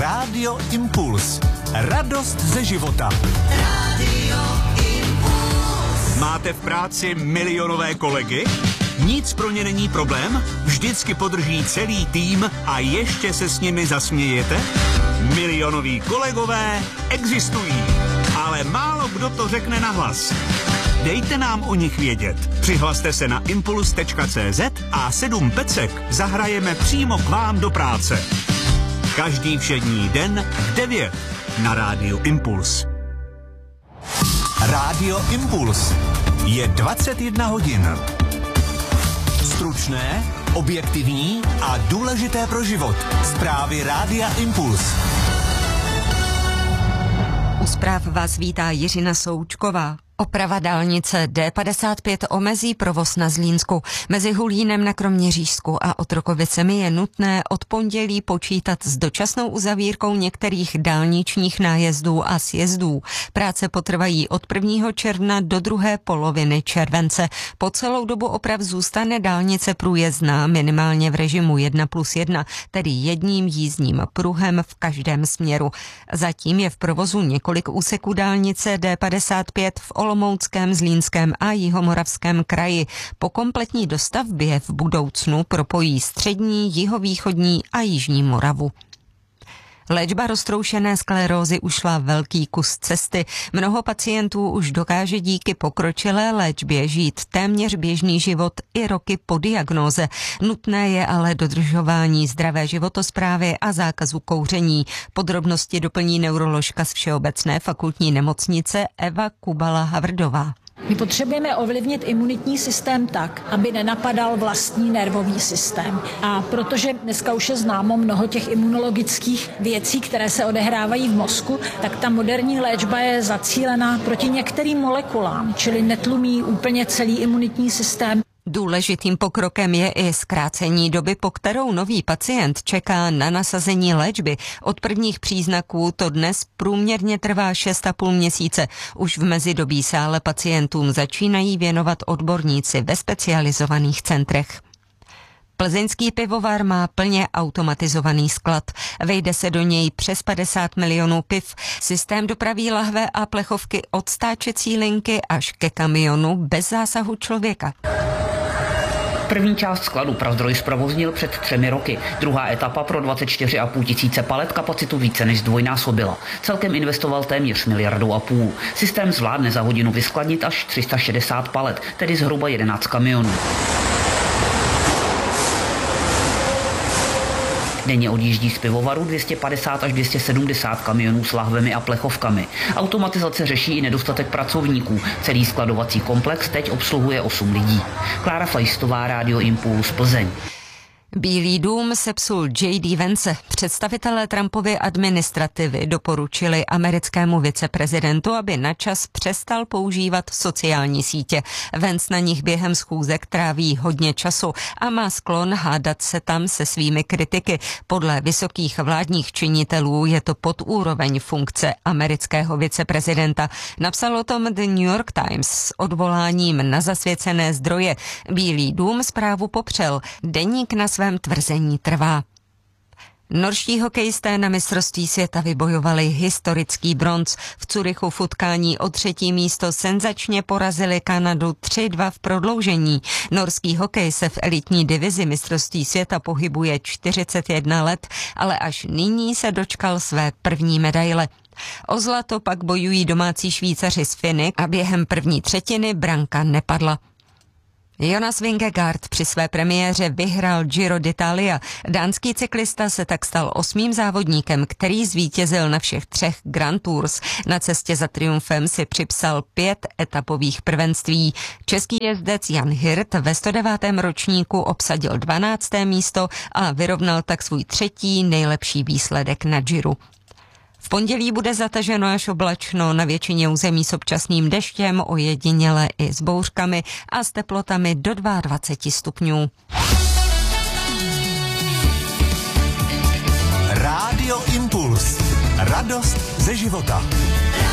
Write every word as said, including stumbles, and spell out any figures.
Rádio Impuls. Radost ze života. Rádio Impuls. Máte v práci milionové kolegy? Nic pro ně není problém? Vždycky podrží celý tým a ještě se s nimi zasmějete? Milionoví kolegové existují, ale málo kdo to řekne nahlas. Dejte nám o nich vědět. Přihlaste se na impuls tečka cé zet a sedm pecek zahrajeme přímo k vám do práce. Každý všední den v devět na Rádiu Impuls. Rádio Impuls. Je dvacet jedna hodin. Stručné, objektivní a důležité pro život. Zprávy Rádia Impuls. U zpráv vás vítá Jiřina Součková. Oprava dálnice D padesát pět omezí provoz na Zlínsku. Mezi Hulínem na Kroměřížsku a Otrokovicemi je nutné od pondělí počítat s dočasnou uzavírkou některých dálničních nájezdů a sjezdů. Práce potrvají od prvního června do druhé poloviny července. Po celou dobu oprav zůstane dálnice průjezdná minimálně v režimu jedna plus jedna, tedy jedním jízdním pruhem v každém směru. Zatím je v provozu několik úseků dálnice D padesát pět v Olomouckém, Zlínském a Jihomoravském kraji. Po kompletní dostavbě v budoucnu propojí střední, jihovýchodní a jižní Moravu. Léčba roztroušené sklerózy ušla velký kus cesty. Mnoho pacientů už dokáže díky pokročilé léčbě žít téměř běžný život i roky po diagnóze. Nutné je ale dodržování zdravé životosprávy a zákazu kouření. Podrobnosti doplní neuroložka z Všeobecné fakultní nemocnice Eva Kubala-Havrdová. My potřebujeme ovlivnit imunitní systém tak, aby nenapadal vlastní nervový systém. A protože dneska už je známo mnoho těch imunologických věcí, které se odehrávají v mozku, tak ta moderní léčba je zacílená proti některým molekulám, čili netlumí úplně celý imunitní systém. Důležitým pokrokem je i zkrácení doby, po kterou nový pacient čeká na nasazení léčby. Od prvních příznaků to dnes průměrně trvá šest a půl měsíce. Už v mezidobí se ale pacientům začínají věnovat odborníci ve specializovaných centrech. Plzeňský pivovar má plně automatizovaný sklad. Vejde se do něj přes padesát milionů piv. Systém dopraví lahve a plechovky od stáčecí linky až ke kamionu bez zásahu člověka. První část skladu Prazdroj zprovoznil před třemi roky. Druhá etapa pro dvacet čtyři a půl tisíce palet kapacitu více než zdvojnásobila. Celkem investoval téměř miliardu a půl. Systém zvládne za hodinu vyskladnit až tři sta šedesát palet, tedy zhruba jedenáct kamionů. Denně odjíždí z pivovaru dvě stě padesát až dvě stě sedmdesát kamionů s lahvemi a plechovkami. Automatizace řeší i nedostatek pracovníků. Celý skladovací komplex teď obsluhuje osm lidí. Klára Fajstová, Rádio Impuls, Plzeň. Bílý dům sepsul J D Vance. Představitelé Trumpovy administrativy doporučili americkému viceprezidentu, aby načas přestal používat sociální sítě. Vance na nich během schůzek tráví hodně času a má sklon hádat se tam se svými kritiky. Podle vysokých vládních činitelů je to pod úroveň funkce amerického viceprezidenta. Napsal o tom The New York Times s odvoláním na zasvěcené zdroje. Bílý dům zprávu popřel. Deník na svém tvrzení trvá. Norští hokejisté na mistrovství světa vybojovali historický bronz. V Curychu v utkání o třetí místo senzačně porazili Kanadu tři dva v prodloužení. Norský hokej se v elitní divizi mistrovství světa pohybuje čtyřicet jedna let, ale až nyní se dočkal své první medaile. O zlato pak bojují domácí Švýcaři s Finy a během první třetiny branka nepadla. Jonas Vingegaard při své premiéře vyhrál Giro d'Italia. Dánský cyklista se tak stal osmým závodníkem, který zvítězil na všech třech Grand Tours. Na cestě za triumfem si připsal pět etapových prvenství. Český jezdec Jan Hirt ve sto devátém ročníku obsadil dvanácté místo a vyrovnal tak svůj třetí nejlepší výsledek na Giro. V pondělí bude zataženo až oblačno, na většině území s občasným deštěm, ojediněle i s bouřkami a s teplotami do dvacet dva stupňů. Rádio Impuls. Radost ze života.